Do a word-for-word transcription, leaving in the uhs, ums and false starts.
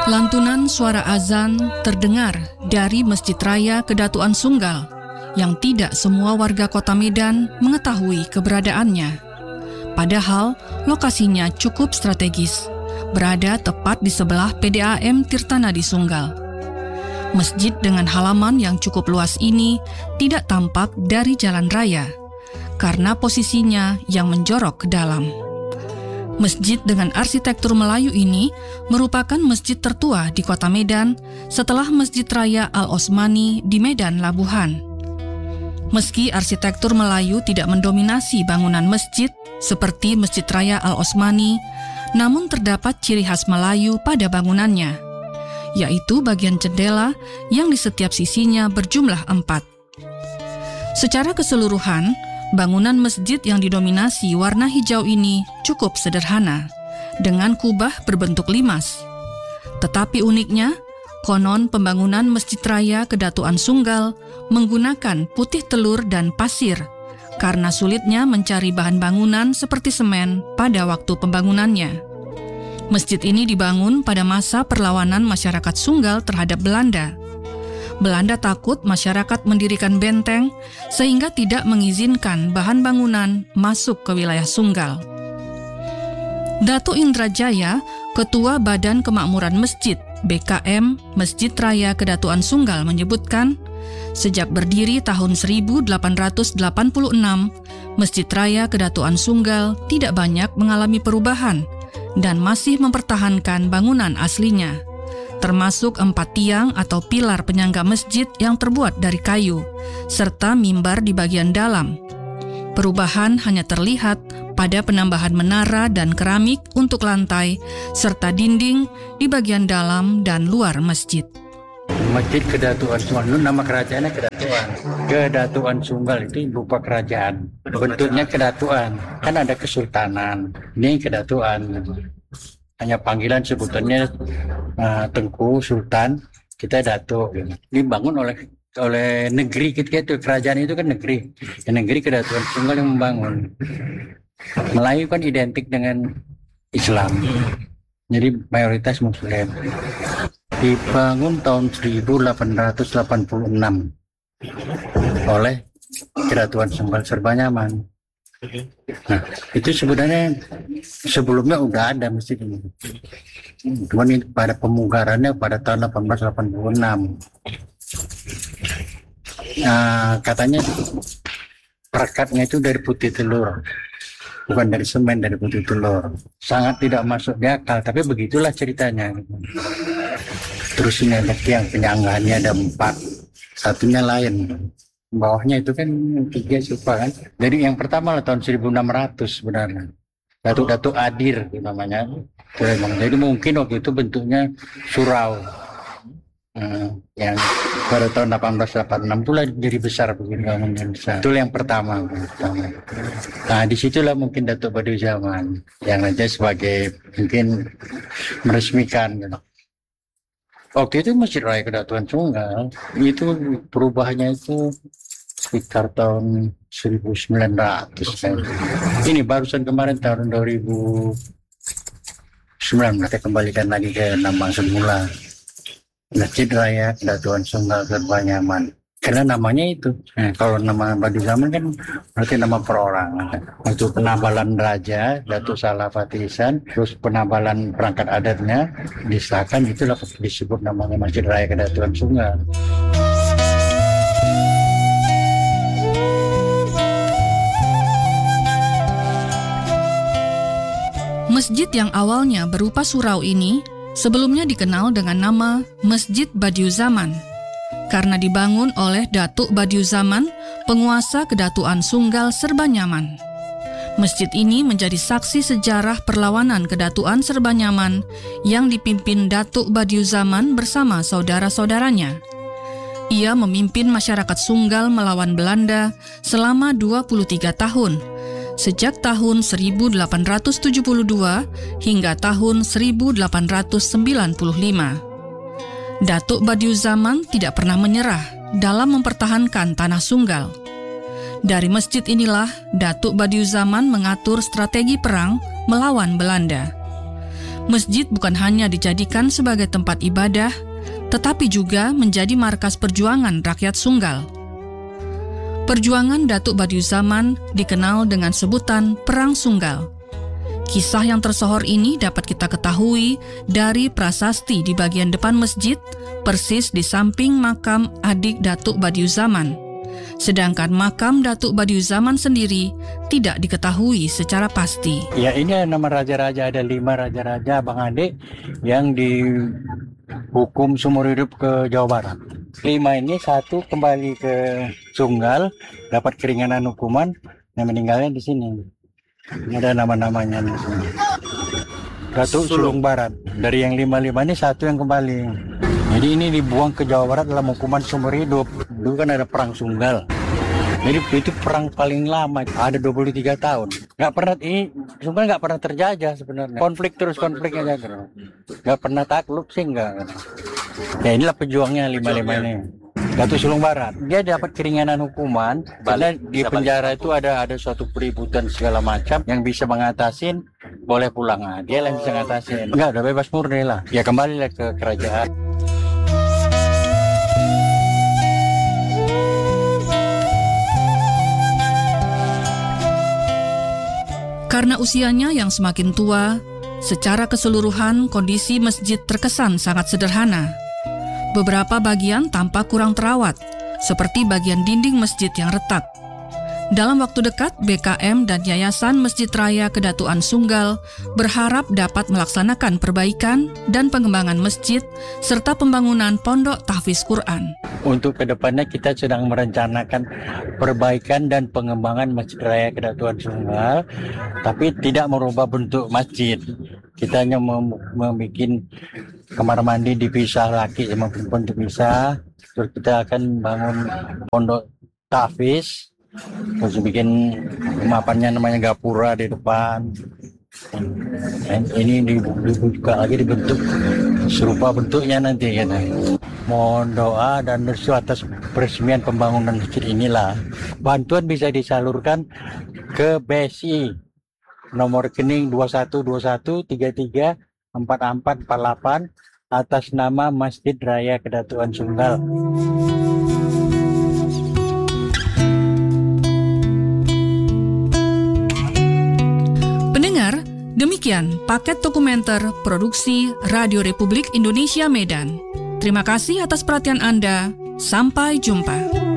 Lantunan suara azan terdengar dari Masjid Raya Kedatuan Sunggal yang tidak semua warga kota Medan mengetahui keberadaannya. Padahal lokasinya cukup strategis, berada tepat di sebelah P D A M Tirtanadi Sunggal. Masjid dengan halaman yang cukup luas ini tidak tampak dari jalan raya, karena posisinya yang menjorok ke dalam. Masjid dengan arsitektur Melayu ini merupakan masjid tertua di kota Medan setelah Masjid Raya Al-Osmani di Medan Labuhan. Meski arsitektur Melayu tidak mendominasi bangunan masjid seperti Masjid Raya Al-Osmani, namun terdapat ciri khas Melayu pada bangunannya, yaitu bagian jendela yang di setiap sisinya berjumlah empat. Secara keseluruhan, bangunan masjid yang didominasi warna hijau ini cukup sederhana, dengan kubah berbentuk limas. Tetapi uniknya, konon pembangunan Masjid Raya Kedatuan Sunggal menggunakan putih telur dan pasir, karena sulitnya mencari bahan bangunan seperti semen pada waktu pembangunannya. Masjid ini dibangun pada masa perlawanan masyarakat Sunggal terhadap Belanda. Belanda takut masyarakat mendirikan benteng sehingga tidak mengizinkan bahan bangunan masuk ke wilayah Sunggal. Datuk Indrajaya, Ketua Badan Kemakmuran Masjid B K M Masjid Raya Kedatuan Sunggal menyebutkan, sejak berdiri tahun seribu delapan ratus delapan puluh enam, Masjid Raya Kedatuan Sunggal tidak banyak mengalami perubahan dan masih mempertahankan bangunan aslinya, termasuk empat tiang atau pilar penyangga masjid yang terbuat dari kayu, serta mimbar di bagian dalam. Perubahan hanya terlihat pada penambahan menara dan keramik untuk lantai, serta dinding di bagian dalam dan luar masjid. Masjid Kedatuan Sunggal itu nama kerajaannya Kedatuan. Kedatuan Sunggal itu berupa kerajaan. Bentuknya kedatuan. Kan ada kesultanan. Ini kedatuan. Hanya panggilan sebutannya uh, Tengku Sultan, kita Datuk. Dibangun oleh oleh negeri kita itu, kerajaan itu kan negeri. Ya, negeri Kedatuan Sunggal yang membangun. Melayu kan identik dengan Islam. Jadi mayoritas Muslim. Dibangun tahun seribu delapan ratus delapan puluh enam oleh Kedatuan Sunggal Serbanyaman. Nah, itu sebenarnya sebelumnya udah ada masjid ini. Cuman ini pada pemugarannya pada tahun delapan belas delapan puluh enam. Nah, katanya perekatnya itu dari putih telur, bukan dari semen, dari putih telur. Sangat tidak masuk di akal, tapi begitulah ceritanya. Terus ini ada tiang penyanggaannya ada empat, satunya lain. Bawahnya itu kan tiga supa kan. Jadi yang pertama lah tahun seribu enam ratus sebenarnya. Datuk-datuk Adir itu namanya. Jadi mungkin waktu itu bentuknya surau. Hmm, yang pada tahun delapan belas delapan puluh enam itulah jadi besar begini bangunnya besar. Itu yang pertama. Nah disitulah mungkin Datuk Badiuzaman yang aja sebagai mungkin meresmikan gitu. Waktu itu Masjid Raya Kedatuan Sunggal itu perubahannya itu sekitar tahun seribu sembilan ratus kan. Ini barusan kemarin tahun dua ribu sembilan kita kembalikan lagi ke nama semula, Masjid Raya Kedatuan Sunggal Serbanyaman. Karena namanya itu, nah, kalau nama Badiuzaman kan berarti nama perorangan. Untuk penabalan raja, Datuk Salah Fatisan, terus penabalan perangkat adatnya disahkan, itulah disebut namanya Masjid Raya Kedatuan Sunggal. Masjid yang awalnya berupa surau ini sebelumnya dikenal dengan nama Masjid Badiuzaman, karena dibangun oleh Datuk Badiuzaman, penguasa Kedatuan Sunggal Serbanyaman. Masjid ini menjadi saksi sejarah perlawanan Kedatuan Serbanyaman yang dipimpin Datuk Badiuzaman bersama saudara-saudaranya. Ia memimpin masyarakat Sunggal melawan Belanda selama dua puluh tiga tahun, sejak tahun seribu delapan ratus tujuh puluh dua hingga tahun seribu delapan ratus sembilan puluh lima. Datuk Badiuzaman tidak pernah menyerah dalam mempertahankan tanah Sunggal. Dari masjid inilah Datuk Badiuzaman mengatur strategi perang melawan Belanda. masjid bukan hanya dijadikan sebagai tempat ibadah, tetapi juga menjadi markas perjuangan rakyat Sunggal. Perjuangan Datuk Badiuzzzaman dikenal dengan sebutan Perang Sunggal. Kisah yang tersohor ini dapat kita ketahui dari prasasti di bagian depan masjid, persis di samping makam adik Datuk Badiuzzzaman. Sedangkan makam Datuk Badiuzzzaman sendiri tidak diketahui secara pasti. Ya, ini nama raja-raja, ada lima raja-raja abang adik yang dihukum seumur hidup ke Jawa Barat. Lima ini satu kembali ke Sunggal, dapat keringanan hukuman, yang meninggalnya di sini. Ini ada nama-namanya di sini. Datuk Sulung Barat. Dari yang lima-lima ini satu yang kembali. Jadi ini dibuang ke Jawa Barat dalam hukuman seumur hidup. Dulu kan ada perang Sunggal. Jadi itu perang paling lama, ada dua puluh tiga tahun. Nggak pernah, ini Sunggal nggak pernah terjajah sebenarnya. Konflik terus konflik aja terus. Nggak pernah takluk sih nggak. Ya inilah pejuangnya lima-lima ini. Datuk Sulung Barat, dia dapat keringanan hukuman karena di penjara itu ada ada suatu peributan segala macam yang bisa mengatasin, boleh pulang. Nah, dia yang bisa ngatasin. Enggak, udah bebas murni lah. Ya kembali lah ke kerajaan. Karena usianya yang semakin tua, secara keseluruhan kondisi masjid terkesan sangat sederhana. Beberapa bagian tampak kurang terawat, seperti bagian dinding masjid yang retak. Dalam waktu dekat, B K M dan Yayasan Masjid Raya Kedatuan Sunggal berharap dapat melaksanakan perbaikan dan pengembangan masjid serta pembangunan pondok tahfiz Quran. Untuk kedepannya kita sedang merencanakan perbaikan dan pengembangan Masjid Raya Kedatuan Sunggal, tapi tidak merubah bentuk masjid. Kita hanya mem- membuat kamar mandi dipisah, laki sama perempuan dipisah. Terus kita akan bangun pondok tahfiz, terus bikin mapannya namanya gapura di depan. Dan ini dibuka lagi dibentuk serupa bentuknya nanti gitu. Mohon doa dan restu atas peresmian pembangunan masjid inilah. Bantuan bisa disalurkan ke B S I nomor rekening dua satu dua satu tiga tiga empat empat empat delapan atas nama Masjid Raya Kedatuan Sunggal. Pendengar, demikian paket dokumenter produksi Radio Republik Indonesia Medan. Terima kasih atas perhatian Anda. Sampai jumpa.